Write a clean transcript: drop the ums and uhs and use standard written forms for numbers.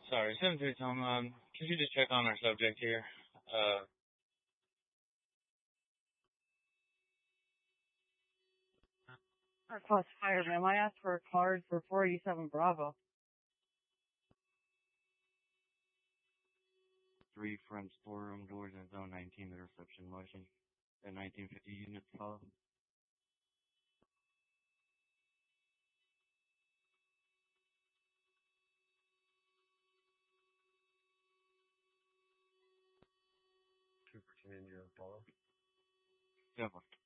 Sorry, 7-3 Tom, could you just check on our subject here? Our classifier, ma'am. I asked for a card for 487 Bravo. 3 front storeroom doors in zone 19, the reception motion. The 1950 units follow. Cooper 10 follow. 7.